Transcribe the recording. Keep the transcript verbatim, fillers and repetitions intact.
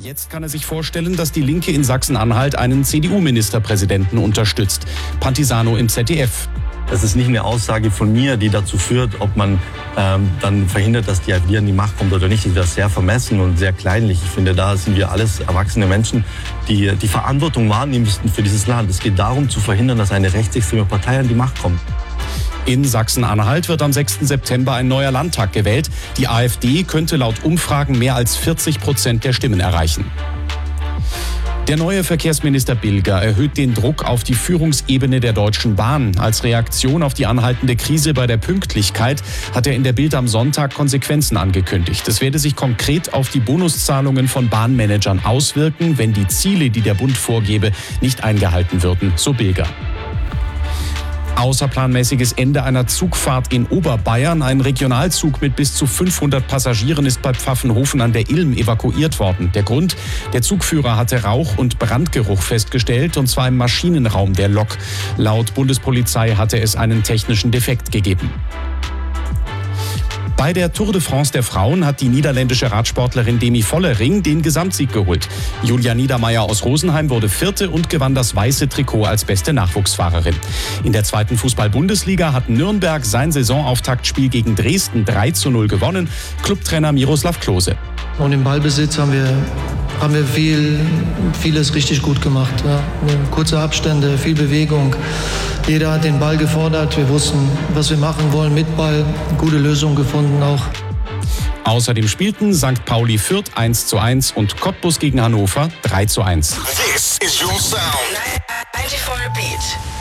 Jetzt kann er sich vorstellen, dass die Linke in Sachsen-Anhalt einen C D U-Ministerpräsidenten unterstützt. Pantisano im Z D F. Das ist nicht eine Aussage von mir, die dazu führt, ob man ähm, dann verhindert, dass die AfD an die Macht kommt oder nicht. Das wäre sehr vermessen und sehr kleinlich. Ich finde, da sind wir alles erwachsene Menschen, die die Verantwortung wahrnehmen müssten für dieses Land. Es geht darum, zu verhindern, dass eine rechtsextreme Partei an die Macht kommt. In Sachsen-Anhalt wird am sechsten September ein neuer Landtag gewählt. Die AfD könnte laut Umfragen mehr als vierzig Prozent der Stimmen erreichen. Der neue Verkehrsminister Bilger erhöht den Druck auf die Führungsebene der Deutschen Bahn. Als Reaktion auf die anhaltende Krise bei der Pünktlichkeit hat er in der Bild am Sonntag Konsequenzen angekündigt. Es werde sich konkret auf die Bonuszahlungen von Bahnmanagern auswirken, wenn die Ziele, die der Bund vorgebe, nicht eingehalten würden, so Bilger. Außerplanmäßiges Ende einer Zugfahrt in Oberbayern. Ein Regionalzug mit bis zu fünfhundert Passagieren ist bei Pfaffenhofen an der Ilm evakuiert worden. Der Grund? Der Zugführer hatte Rauch- und Brandgeruch festgestellt, und zwar im Maschinenraum der Lok. Laut Bundespolizei hatte es einen technischen Defekt gegeben. Bei der Tour de France der Frauen hat die niederländische Radsportlerin Demi Vollering den Gesamtsieg geholt. Julia Niedermeier aus Rosenheim wurde Vierte und gewann das weiße Trikot als beste Nachwuchsfahrerin. In der zweiten Fußball-Bundesliga hat Nürnberg sein Saisonauftaktspiel gegen Dresden drei zu null gewonnen. Clubtrainer Miroslav Klose. Und im Ballbesitz haben wir, haben wir viel, vieles richtig gut gemacht. Ja. Kurze Abstände, viel Bewegung. Jeder hat den Ball gefordert. Wir wussten, was wir machen wollen mit Ball. Gute Lösung gefunden auch. Außerdem spielten Sankt Pauli Fürth eins zu eins und Cottbus gegen Hannover drei zu eins. This is your sound. ninety-four Beat.